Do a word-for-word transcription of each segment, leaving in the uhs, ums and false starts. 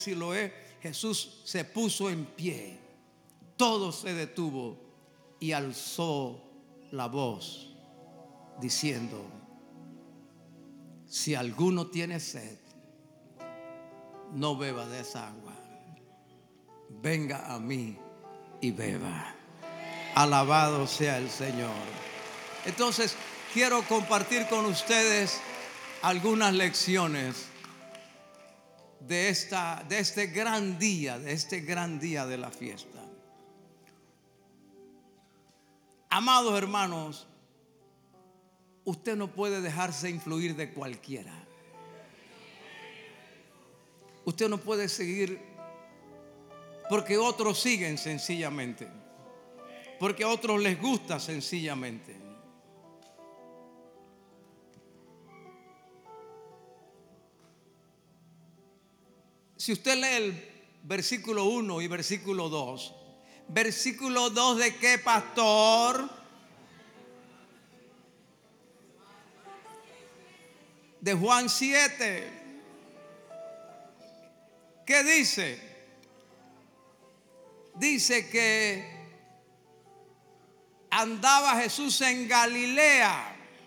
Siloé, Jesús se puso en pie, todo se detuvo y alzó la voz diciendo: si alguno tiene sed, no beba de esa agua, venga a mí y beba. Alabado sea el Señor. Entonces quiero compartir con ustedes algunas lecciones de, esta, de este gran día, de este gran día de la fiesta. Amados hermanos, usted no puede dejarse influir de cualquiera. Usted no puede seguir porque otros siguen sencillamente, porque a otros les gusta sencillamente. Si usted lee el versículo uno y versículo dos, versículo dos ¿de qué, pastor? De Juan siete. ¿Qué dice? Dice que andaba Jesús en Galilea,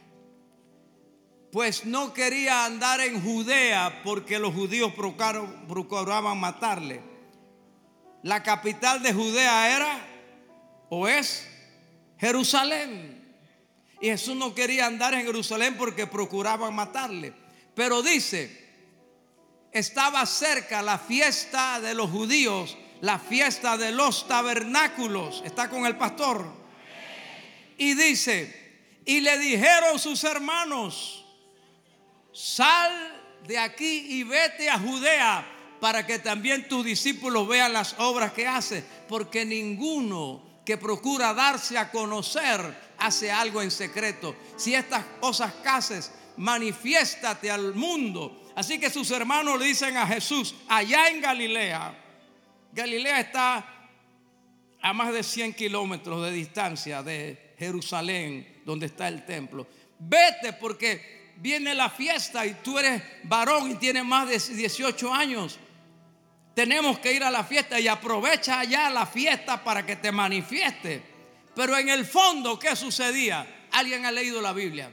pues no quería andar en Judea porque los judíos procuraban matarle. La capital de Judea era o es Jerusalén, y Jesús no quería andar en Jerusalén porque procuraban matarle. Pero dice, estaba cerca la fiesta de los judíos, la fiesta de los tabernáculos. Está con el pastor. Y dice, y le dijeron sus hermanos: sal de aquí y vete a Judea, para que también tus discípulos vean las obras que hace, porque ninguno que procura darse a conocer hace algo en secreto. Si estas cosas haces, manifiéstate al mundo. Así que sus hermanos le dicen a Jesús, allá en Galilea. Galilea está a más de cien kilómetros de distancia de Jerusalén, donde está el templo. Vete, porque viene la fiesta y tú eres varón y tienes más de dieciocho años. Tenemos que ir a la fiesta, y aprovecha allá la fiesta para que te manifieste. Pero en el fondo, ¿qué sucedía? ¿Alguien ha leído la Biblia?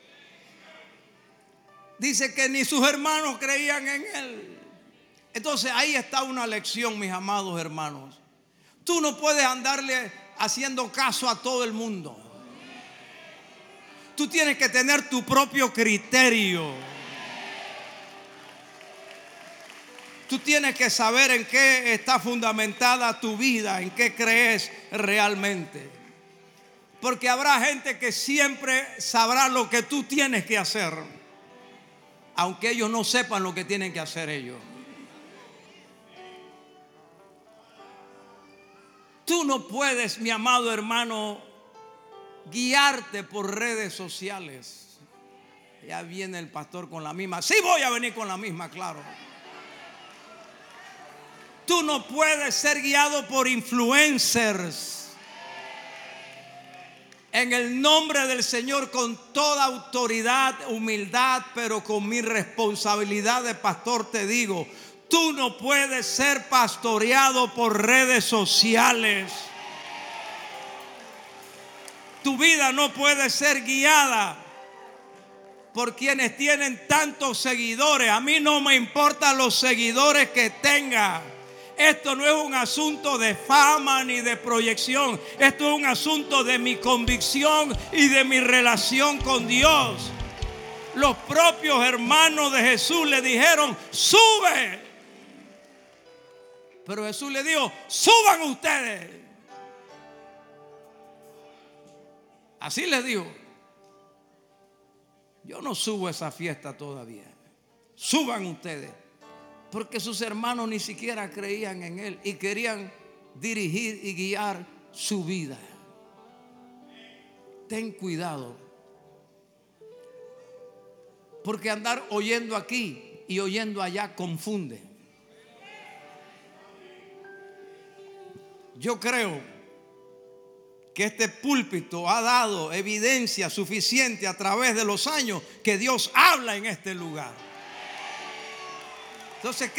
Dice que ni sus hermanos creían en él. Entonces ahí está una lección, mis amados hermanos. Tú no puedes andarle haciendo caso a todo el mundo. Tú tienes que tener tu propio criterio. Tú tienes que saber en qué está fundamentada tu vida, en qué crees realmente. Porque habrá gente que siempre sabrá lo que tú tienes que hacer, aunque ellos no sepan lo que tienen que hacer ellos. Tú no puedes, mi amado hermano, guiarte por redes sociales. Ya viene el pastor con la misma. Sí, voy a venir con la misma, claro. Tú no puedes ser guiado por influencers. En el nombre del Señor, con toda autoridad, humildad, pero con mi responsabilidad de pastor, te digo: tú no puedes ser pastoreado por redes sociales. Tu vida no puede ser guiada por quienes tienen tantos seguidores. A mí no me importan los seguidores que tenga. Esto no es un asunto de fama ni de proyección. Esto es un asunto de mi convicción y de mi relación con Dios. Los propios hermanos de Jesús le dijeron: sube. Pero Jesús le dijo: suban ustedes. Así les dijo: yo no subo a esa fiesta todavía. Suban ustedes. Porque sus hermanos ni siquiera creían en él y querían dirigir y guiar su vida. Ten cuidado, porque andar oyendo aquí y oyendo allá confunde. Yo creo que este púlpito ha dado evidencia suficiente a través de los años que Dios habla en este lugar. Entonces, ¿qué